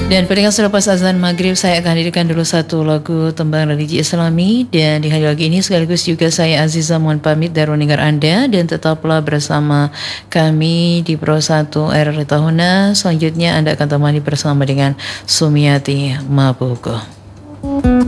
Dan pendengar, selepas azan maghrib saya akan hadirkan dulu satu lagu tembang religi Islami, dan di hari lagi ini sekaligus juga saya Aziza mohon pamit dari mendengar Anda, dan tetaplah bersama kami di Pro 1 RRI Tahuna. Selanjutnya Anda akan temani bersama dengan Sumiati Mabuko.